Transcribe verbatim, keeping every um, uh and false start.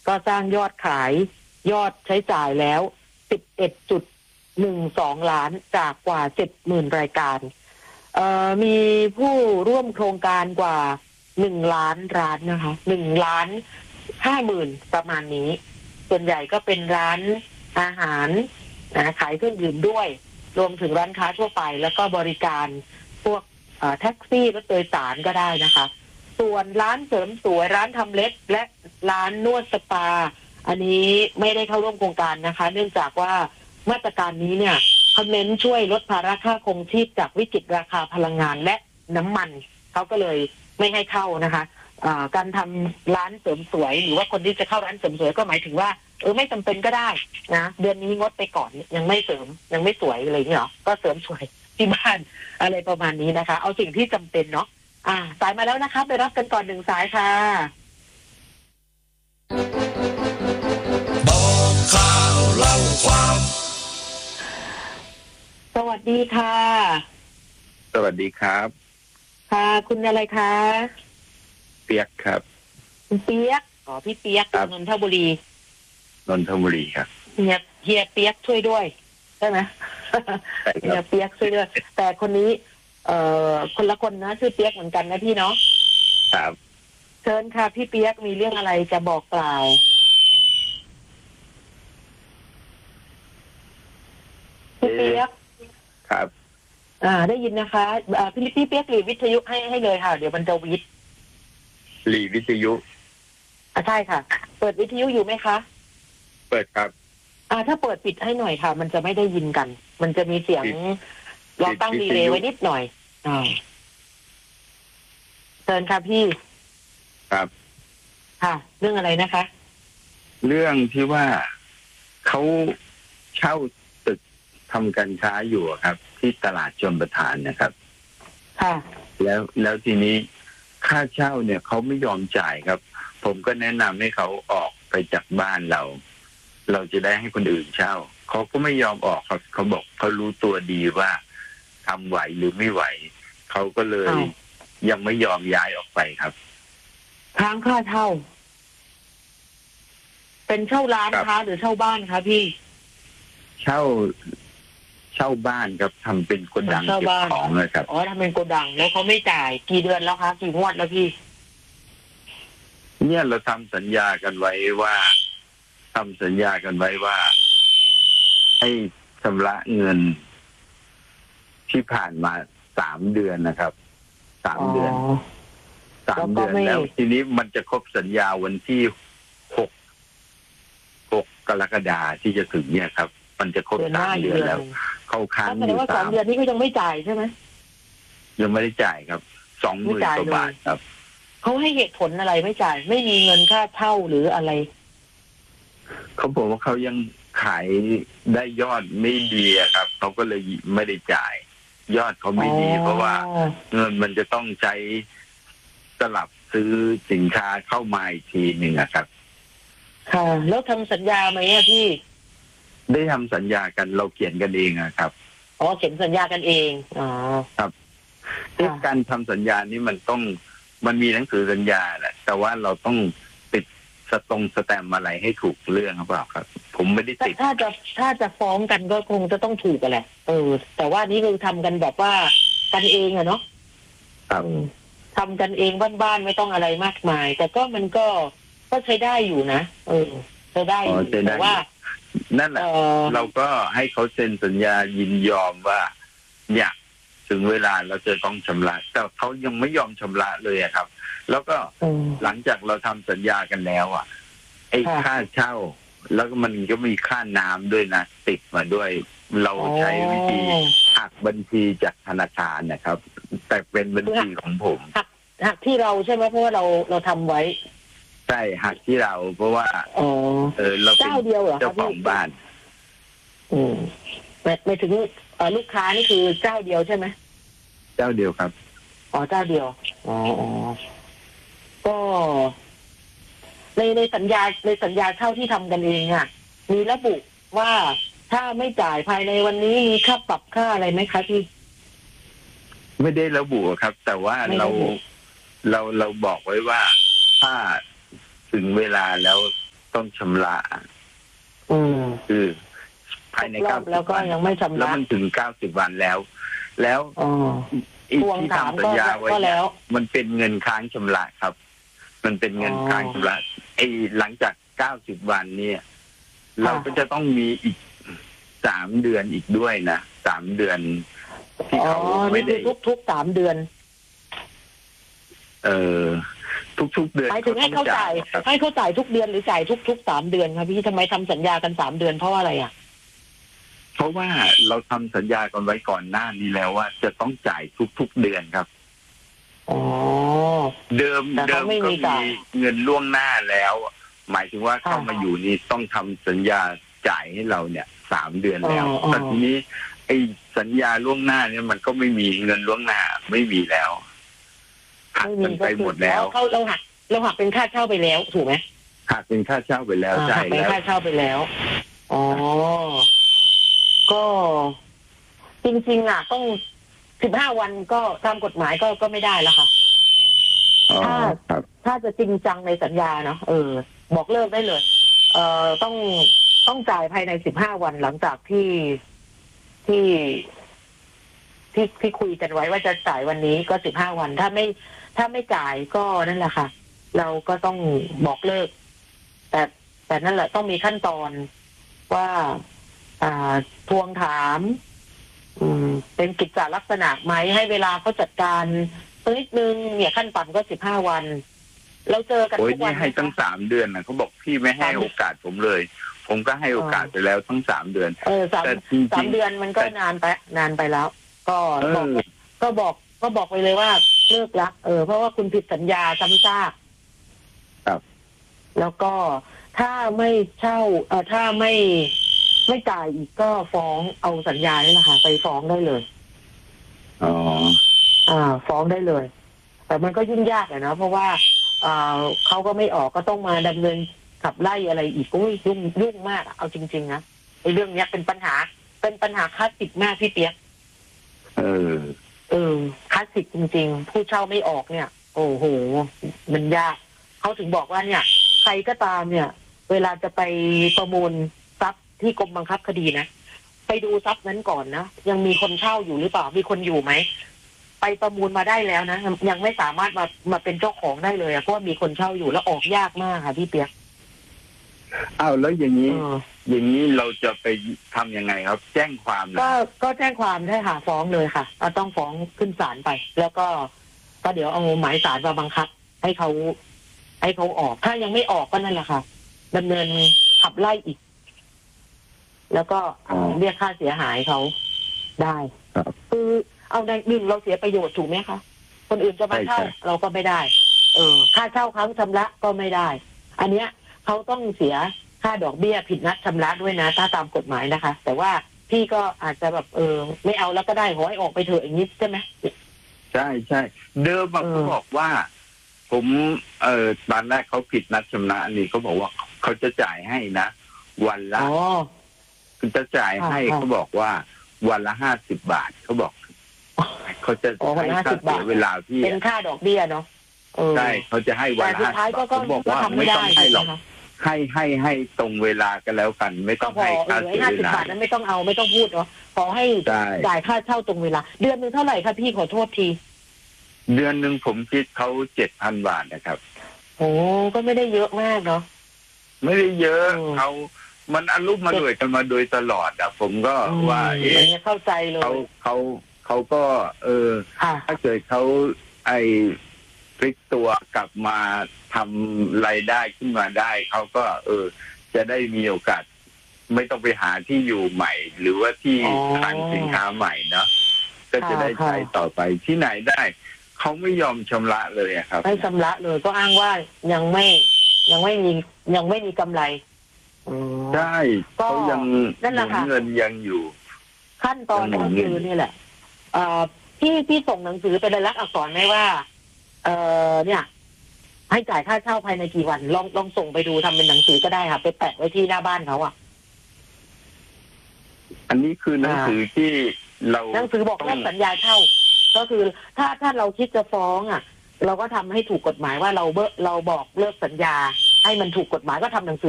ก็สร้างยอดขายยอดใช้จ่ายแล้ว สิบเอ็ดจุดหนึ่งสอง ล้านจากกว่า เจ็ดหมื่น รายการเอ่อมีผู้ร่วมโครงการกว่าหนึ่งล้านร้านนะคะหนึ่งล้านห้าหมื่นประมาณนี้ส่วนใหญ่ก็เป็นร้านอาหารนะขายเครื่องดื่มด้วยรวมถึงร้านค้าทั่วไปแล้วก็บริการพวกแท็กซี่รถโดยสารก็ได้นะคะส่วนร้านเสริมสวยร้านทำเล็บและร้านนวดสปาอันนี้ไม่ได้เข้าร่วมโครงการนะคะเนื่องจากว่ามาตรการนี้เนี่ยเขาเน้นช่วยลดภาระค่าครองชีพจากวิกฤตราคาพลังงานและน้ำมันเขาก็เลยไม่ให้เข้านะคะะการทำร้านเสริมสวยหรือว่าคนที่จะเข้าร้านเสริมสวยก็หมายถึงว่าเออไม่จำเป็นก็ได้นะเดือนนี้งดไปก่อนยังไม่เสริมยังไม่สวยอะไรอย่างเงี้ยหรอก็เสริมสวยที่บ้านอะไรประมาณนี้นะคะเอาสิ่งที่จำเป็นเนาะอ่าสายมาแล้วนะคะไปรับกันก่อนหนึ่งสายค่ะบอกข่าวเล่าความสวัสดีค่ะสวัสดีครับค่ะคุณอะไรคะเปียกครับคุณเปียกอ๋อพี่เปียกนนทบุรีนนทบุรีครับเฮียเฮียเปียกช่วยด้วยใช่ไหมเฮียเปียกช่วยด้วยแต่คนนี้เอ่อคนละคนนะชื่อเปียกเหมือนกันนะพี่เนาะครับเชิญค่ะพี่เปียกมีเรื่องอะไรจะบอกกล่าวพี่เปียกครับอ่าได้ยินนะคะอ่าพี่พี่เปียกหลีวิทยุให้ให้เลยค่ะเดี๋ยวมันจะวิทหลีวิทยุอ่าใช่ค่ะเปิดวิทยุอยู่ไหมคะเปิดครับอ่าถ้าเปิดปิดให้หน่อยค่ะมันจะไม่ได้ยินกันมันจะมีเสียงลองตั้งดีเลย์ไว้นิดหน่อยอ่าเชิญค่ะพี่ครับค่ะเรื่องอะไรนะคะเรื่องที่ว่าเขาเช่าตึกทำการค้าอยู่ครับที่ตลาดชลประทานนะครับค่ะแล้วแล้วทีนี้ค่าเช่าเนี่ยเขาไม่ยอมจ่ายครับผมก็แนะนำให้เขาออกไปจากบ้านเราเราจะได้ให้คนอื่นเช่าเขาก็ไม่ยอมออกครับเขาบอกเขารู้ตัวดีว่าทำไหวหรือไม่ไหวเขาก็เลยยังไม่ยอมย้ายออกไปครับค้างค่าเช่าเป็นเช่าร้านคะหรือเช่าบ้านคะพี่เช่าเช่าบ้านครับทำเป็นโกดังเก็บของเลยครับอ๋อทำเป็นโกดังแล้วเขาไม่จ่ายกี่เดือนแล้วคะกี่งวดแล้วพี่เนี่ยเราทำสัญญากันไว้ว่าทำสัญญากันไว้ว่าให้ชำระเงินที่ผ่านมาสามเดือนนะครับสามเดือนสามเดือนแล้วทีนี้มันจะครบสัญญาวันที่หกหกกรกฎาคมที่จะถึงเนี่ยครับมันจะครบสามเดือนแล้วเขาค้างอยู่สามเดือนนี้ก็ยังไม่จ่ายใช่ไหมยังไม่ได้จ่ายครับสองหมื่นกว่าบาทครับเขาให้เหตุผลอะไรไม่จ่ายไม่มีเงินค่าเช่าหรืออะไรเขาบอกว่าเขายังขายได้ยอดไม่ดีครับเขาก็เลยไม่ได้จ่ายยอดเขาไม่ดีเพราะว่าเงินมันจะต้องใช้สลับซื้อสินค้าเข้ามาอีกทีหนึ่งครับค่ะแล้วทำสัญญาไหมอะพี่ได้ทำสัญญากันเราเขียนกันเองครับอ๋อเขียนสัญญากันเองอ๋อครับการทำสัญญานี้มันต้องมันมีหนังสือสัญญาแหละแต่ว่าเราต้องติดสตงสแตมอะไรให้ถูกเรื่องหรือเปล่าครับผมไม่ได้ติดถ้าจะถ้าจะฟ้องกันก็คงจะต้องถูกกันแหละเออแต่ว่านี่คือทำกันแบบว่ากันเองอะเนาะครับทำกันเองบ้านๆไม่ต้องอะไรมากมายแต่ก็มันก็ก็ใช้ได้อยู่นะเออใช้ได้แต่ว่านั่นแหละเราก็ให้เขาเซ็นสัญญายินยอมว่าเนี่ยถึงเวลาเราจะต้องชำระแต่เขายังไม่ยอมชำระเลยครับแล้วก็หลังจากเราทำสัญญากันแล้วอ่ะไอ้ค่าเช่าแล้วก็มันก็มีค่าน้ำด้วยนะติดมาด้วยเราใช้วิธีหักบัญชีจากธนาคารนะครับแต่เป็นบัญชีของผมหักหักที่เราใช่ไหมเพราะว่าเราเราทำไว้ใช่หักที่เราเพราะว่าเออเราเป็นเจ้าของบ้านอืมไม่ถึงลูกค้านี่คือเจ้าเดียวใช่ไหมเจ้าเดียวครับอ๋อเจ้าเดียวอ๋ออ๋อก็ในในสัญญาในสัญญาเช่าที่ทำกันเองอ่ะมีระบุว่าถ้าไม่จ่ายภายในวันนี้มีค่าปรับค่าอะไรไหมคะพี่ไม่ได้ระบุครับแต่ว่าเราเราเราบอกไว้ว่าถ้าถึงเวลาแล้วต้องชำระอืมคือภายในรอเก้าบสิบแล้วก็วันยังไม่ชำแล้วระมันถึงเก้าสิบวันแล้ว แล้วอ๋ออีกทวงที่ถามทำสัญญาไว้ก็เนี่แล้ยว มันเป็นเงินค้างชำระครับ มันเป็นเงินอ๋อค้างชำระไอ้หลังจากเก้าสิบวันเนี่ย เราก็จะต้องมีอีกสามเดือนอีกด้วยนะสามเดือนที่อ๋อเขาไม่นี่ได้คือทุกๆสามเดือนเออทุกๆเดือนหมายถึงให้เขาจ่ายครับให้เขาจ่ายทุกเดือนหรือจ่ายทุกๆสามเดือนครับพี่ทำไมทำสัญญากันสามเดือนเพราะว่าอะไรอ่ะเพราะว่าเราทำสัญญากันไว้ก่อนหน้านี้แล้วว่าจะต้องจ่ายทุกๆเดือนครับอ๋อเดิมแต่เดิเขามไม่ก็มีมีจ่ายเงินล่วงหน้าแล้ว หมายถึงว่าค่ะเข้ามาอยู่นี่ต้องทำสัญญาจ่ายให้เราเนี่ยสามเดือนแล้วอ๋ออ๋อแต่ทีนี้ไอ้สัญญาล่วงหน้าเนี่ยมันก็ไม่มีเงินล่วงหน้าไม่มีแล้วหักไม่กัมีนก็ไปคืหมอดแล้วเขาเราหักเราหักเป็นค่าเช่าไปแล้วถูกไหมหักเป็นค่าเช่าไปแล้วอ่าใช่หักเป็นแล้วค่าเช่าไปแล้วอ๋อก็จริงๆอ่ะต้องสิบห้าวันก็ตามกฎหมายก็ก็ไม่ได้แล้วค่ะอ๋อถ้าครับถ้าจะจริงจังในสัญญาเนาะเออ บอกเลิกได้เลย เอ่อต้องต้องจ่ายภายในสิบห้าวันหลังจากที่ที่ที่ที่คุยกันไว้ว่าจะจ่ายวันนี้ก็สิบห้าวัน ถ้าไม่ถ้าไม่จ่ายก็นั่นแหละค่ะ เราก็ต้องบอกเลิก แต่แต่นั่นแหละต้องมีขั้นตอนว่า อ่าทวงถาม อืม เป็นกิจจลักษณะไหมให้เวลาเขาจัดการสักนิดนึงเนี่ยขั้นต่ำก็สิบห้าวัน เราเจอกันโอ้ยทุกวันี่นให้ตั้งสามเดือนนะเขาบอกพี่ไม่ให้โอกาสผมเลย ผมก็ให้โอกาสไปแล้วทั้งสามเดือนเออสามแต่จริงๆสามเดือนมันก็นานไปนานไปแล้ว ก็เอบอกอก็บอกก็บอกไปเลยว่าเลิกละเออเพราะว่าคุณผิดสัญญาซ้ำซากครับแล้วก็ถ้าไม่เช่าเออถ้าไม่ไม่จ่ายอีกก็ฟ้องเอาสัญญานี่แหละค่ะไปฟ้องได้เลยอ๋ออ่า ฟ้องได้เลย แต่มันก็ยุ่งยากอะนะเพราะว่าอ่าเขาก็ไม่ออกก็ต้องมาดำเนินขับไล่อะไรอีกอุ้ยยุ่งยุ่งมากอะเอาจริงๆนะไอ้เรื่องเนี้ยเป็นปัญหา เป็นปัญหาคลาสสิกมากพี่เปียกเออเออคลาสสิกจริงๆ ผู้เช่าไม่ออกเนี่ย โอ้โห มันยากเขาถึงบอกว่าเนี่ย ใครก็ตามเนี่ย เวลาจะไปประมูลทรัพย์ที่กรมบังคับคดีนะไปดูทรัพย์นั้นก่อนนะยังมีคนเช่าอยู่หรือเปล่ามีคนอยู่ไหมไปประมูลมาได้แล้วนะยังไม่สามารถมามาเป็นเจ้าของได้เลยอะเพราะว่ามีคนเช่าอยู่แล้วออกยากมากค่ะพี่เปียกอ้าวแล้วอย่างนี้เอออย่างนี้เราจะไปทำยังไงครับ แจ้งความเหรอก็ก็แจ้งความได้ค่ะฟ้องเลยค่ะก็ต้องฟ้องขึ้นศาลไป แล้วก็ก็เดี๋ยวเอาหมายศาลมาบังคับ ให้เขาให้เขาออก ถ้ายังไม่ออกก็นั่นแหละค่ะดำเนินขับไล่อีก แล้วก็เรียกค่าเสียหายเขาได้ครับคือเอาในหนึ่งเราเสียประโยชน์ถูกไหมคะคนอื่นจะมาเช่าใช่ใช่เราก็ไม่ได้ เออ ค่าเช่าค้างชำระก็ไม่ได้ อันเนี้ยเขาต้องเสียค่าดอกเบี้ยผิดนัดชำระด้วยนะถ้าตามกฎหมายนะคะ แต่ว่าพี่ก็อาจจะแบบเออ ไม่เอาแล้วก็ได้ขอให้ออกไปเถอะอย่างนี้ใช่ไหมใช่ใช่เดิมอะเออเขาบอกว่า ผมเอ่อตอนแรกเขาผิดนัดชำระนี่เขาบอกว่าเขาจะจ่ายให้นะวันละอ๋อจะจ่ายให้อ่าเขาบอกว่าวันละห้าสิบบาทเขาบอกเขาจะอ๋อวันให้ละห้าค่าสิบบาเสีทยเวลาพี่เป็นค่าดอกเบี้ยเนาะเออใช่เขาจะให้วันแต่ละสุดห้าท้ายสิบก็บาทก็ผมบอกก็ว่าทำไม่ไม่ได้ต้องให้หรอกนะคะให้ให้ให้ตรงเวลากันแล้วกัน ไม่ก็ต้องพอให้เอค่าอเสียห้าเวสิบลาบาทนั้นไม่ต้องเอาไม่ต้องพูดเนาะขอให้ใช่จ่ายค่าเช่าตรงเวลา เดือนหนึงเท่าไหร่คะพี่ขอโทษทีเดือนหนึ่งผมคิดเขาเจ็ดพันบาทนะครับโอ้ก็ไม่ได้เยอะมากเนาะไม่ได้เยอะอืมเขามันอารมณ์มาด้วยกันมาโดยตลอดอะผมก็ว่าอืมเอ๊ะอันนี้เข้าใจเลยเขาเขาเขาก็ เออค่ะถ้าเกิดเขาไอพลิกตัวกลับมาทำรายได้ขึ้นมาได้เขาก็ เออ จะได้มีโอกาส ไม่ต้องไปหาที่อยู่ใหม่ หรือว่าที่อ๋อคลังสินค้าใหม่เนาะก็จะได้ค่ะใช้ต่อไปที่ไหนได้เขาไม่ยอมชำระเลยอะครับไม่ชำระเลยก็อ้างว่ายังไม่ยังไม่มียังไม่มีกำไรอืมใช่ก็เขายังนั่นแหละค่ะหมุเงินยังอยู่ขั้นตอนก็คือนี่แหละเอ่อพี่พี่ส่งหนังสือเป็นลายลักษณ์อักษรไหมว่า เอ่อเนี่ย ให้จ่ายค่าเช่าภายในกี่วัน ลองลองส่งไปดูทำเป็นหนังสือก็ได้ค่ะ ไปแปะไว้ที่หน้าบ้านเขาอ่ะอันนี้คือหนังสือที่เราหนังสือบอกเลิกสัญญาเช่า ก็คือถ้าถ้าเราคิดจะฟ้องอ่ะ เราก็ทำให้ถูกกฎหมายว่าเราเบเราบอกเลิกสัญญา ให้มันถูกกฎหมายก็ทำหนังสือ